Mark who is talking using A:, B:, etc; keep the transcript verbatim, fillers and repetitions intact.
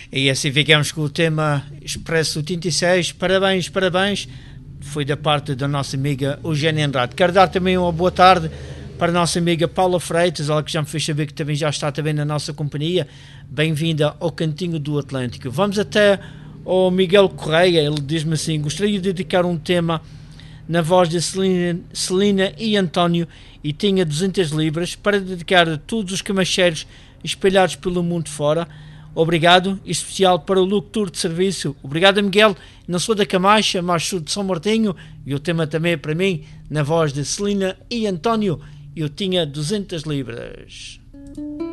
A: E assim ficamos com o tema Expresso oitenta e seis. Parabéns, parabéns. Foi da parte da nossa amiga Eugénia Andrade. Quero dar também uma boa tarde para a nossa amiga Paula Freitas, ela que já me fez saber que também já está também na nossa companhia. Bem-vinda ao Cantinho do Atlântico. Vamos até ao Miguel Correia. Ele diz-me assim: gostaria de dedicar um tema na voz de Celina, Celina e António, e tinha duzentas libras para dedicar a todos os camacheiros espalhados pelo mundo fora. Obrigado, em especial para o locutor de serviço. Obrigado, Miguel. Não sou da Camacha, mas sou de São Martinho, e o tema também é para mim, na voz de Celina e António. Eu tinha duzentas libras.